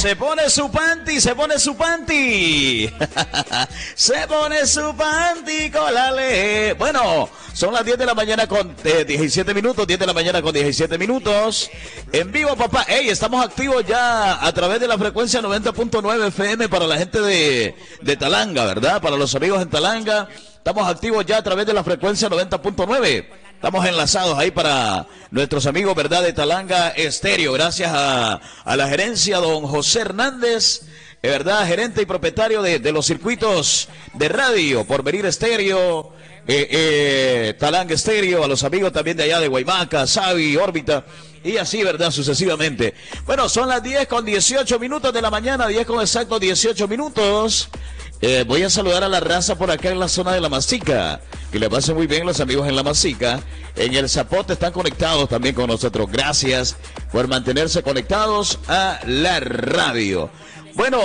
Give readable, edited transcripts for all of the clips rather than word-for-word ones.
Se pone su panty, se pone su panty. Se pone su panty, colale. Bueno, son las 10 de la mañana con 17 minutos, 10 de la mañana con 17 minutos. En vivo, papá. Ey, estamos activos ya a través de la frecuencia 90.9 FM para la gente de Talanga, ¿verdad? Para los amigos en Talanga. Estamos activos ya a través de la frecuencia 90.9. Estamos enlazados ahí para nuestros amigos, ¿verdad? De Talanga Estéreo. Gracias a la gerencia, don José Hernández, ¿verdad? Gerente y propietario de los circuitos de radio, Porvenir Estéreo, Talanga Estéreo, a los amigos también de allá de Guaymaca, Savi, Órbita, y así, ¿verdad? Sucesivamente. Bueno, son las 10 con 18 minutos de la mañana, 10 con exacto 18 minutos. Voy a saludar a la raza por acá en la zona de La Masica. Que le pasen muy bien los amigos en La Masica. En el Zapote están conectados también con nosotros. Gracias por mantenerse conectados a la radio. Bueno,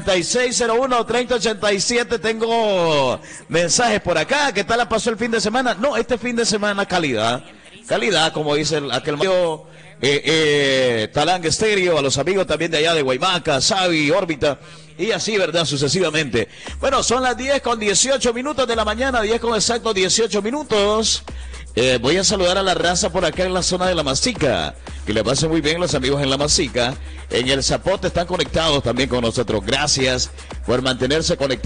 9601-3087, tengo mensajes por acá. ¿Qué tal la pasó el fin de semana? No, este fin de semana calidad. Calidad, como dice aquel mayo. Talanga Estéreo, a los amigos también de allá de Guaymaca, Savi, Órbita, y así, ¿verdad? Sucesivamente. Bueno, son las 10 con 18 minutos de la mañana, 10 con exacto 18 minutos. Voy a saludar a la raza por acá en la zona de La Masica. Que le pasen muy bien los amigos en La Masica. En el Zapote están conectados también con nosotros. Gracias por mantenerse conectados.